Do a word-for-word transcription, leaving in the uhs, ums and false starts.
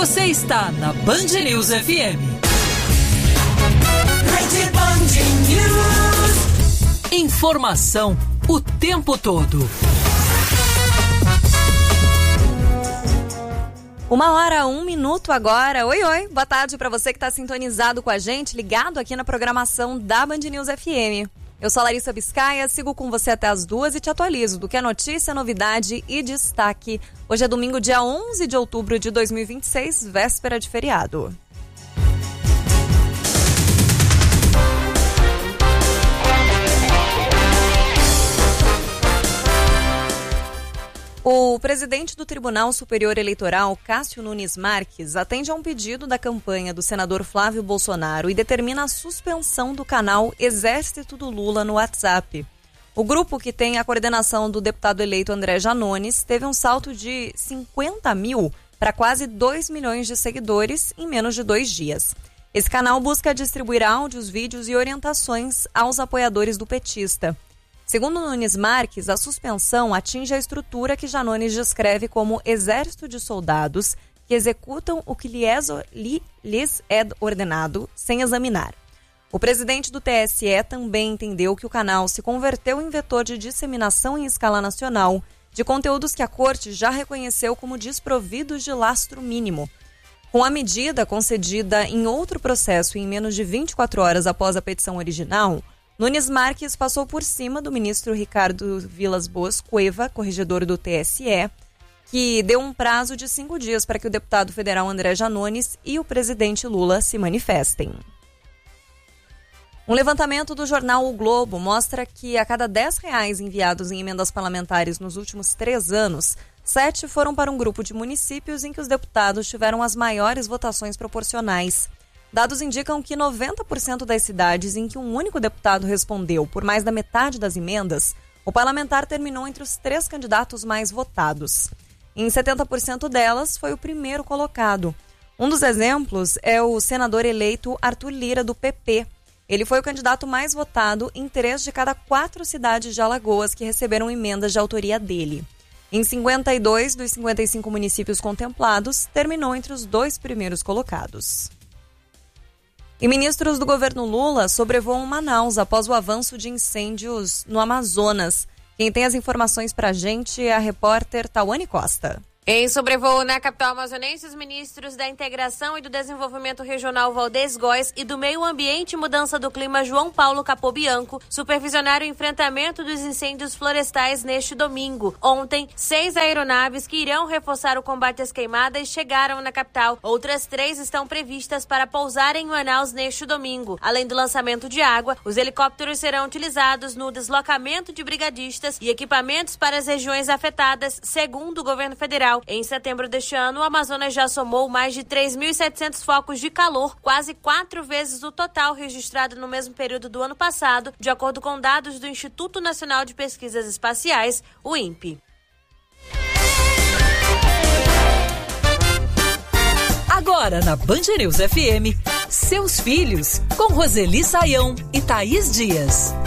Você está na Band News F M. Rede Band News. Informação o tempo todo. Uma hora, um minuto agora. Oi, oi. Boa tarde para você que está sintonizado com a gente, ligado aqui na programação da Band News F M. Eu sou a Larissa Biscaia, sigo com você até as duas e te atualizo do que é notícia, novidade e destaque. Hoje é domingo, dia onze de outubro de dois mil e vinte e seis, véspera de feriado. O presidente do Tribunal Superior Eleitoral, Cássio Nunes Marques, atende a um pedido da campanha do senador Flávio Bolsonaro e determina a suspensão do canal Exército do Lula no WhatsApp. O grupo, que tem a coordenação do deputado eleito André Janones, teve um salto de cinquenta mil para quase dois milhões de seguidores em menos de dois dias. Esse canal busca distribuir áudios, vídeos e orientações aos apoiadores do petista. Segundo Nunes Marques, a suspensão atinge a estrutura que Janones descreve como exército de soldados que executam o que lhes é ordenado sem examinar. O presidente do T S E também entendeu que o canal se converteu em vetor de disseminação em escala nacional de conteúdos que a corte já reconheceu como desprovidos de lastro mínimo. Com a medida concedida em outro processo em menos de vinte e quatro horas após a petição original, Nunes Marques passou por cima do ministro Ricardo Vilas Boas Cueva, corregedor do T S E, que deu um prazo de cinco dias para que o deputado federal André Janones e o presidente Lula se manifestem. Um levantamento do jornal O Globo mostra que a cada dez reais enviados em emendas parlamentares nos últimos três anos, sete foram para um grupo de municípios em que os deputados tiveram as maiores votações proporcionais. Dados indicam que noventa por cento das cidades em que um único deputado respondeu por mais da metade das emendas, o parlamentar terminou entre os três candidatos mais votados. Em setenta por cento delas, foi o primeiro colocado. Um dos exemplos é o senador eleito Arthur Lira, do P P. Ele foi o candidato mais votado em três de cada quatro cidades de Alagoas que receberam emendas de autoria dele. Em cinquenta e dois dos cinquenta e cinco municípios contemplados, terminou entre os dois primeiros colocados. E ministros do governo Lula sobrevoam Manaus após o avanço de incêndios no Amazonas. Quem tem as informações pra gente é a repórter Tawane Costa. Em sobrevoo na capital amazonense, os ministros da Integração e do Desenvolvimento Regional Valdez Góes e do Meio Ambiente e Mudança do Clima João Paulo Capobianco supervisionaram o enfrentamento dos incêndios florestais neste domingo. Ontem, seis aeronaves que irão reforçar o combate às queimadas chegaram na capital. Outras três estão previstas para pousar em Manaus neste domingo. Além do lançamento de água, os helicópteros serão utilizados no deslocamento de brigadistas e equipamentos para as regiões afetadas, segundo o governo federal. Em setembro deste ano, o Amazonas já somou mais de três mil e setecentos focos de calor, quase quatro vezes o total registrado no mesmo período do ano passado, de acordo com dados do Instituto Nacional de Pesquisas Espaciais, o INPE. Agora na Band News F M, seus filhos, com Roseli Saião e Thaís Dias.